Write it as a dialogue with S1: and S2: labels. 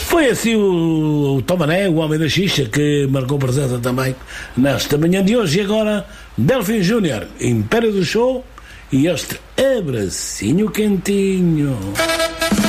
S1: Foi assim o Tomané, o homem da xixa, que marcou presença também nesta manhã de hoje. E agora, Delfim Júnior, Império do Show, e este abracinho quentinho.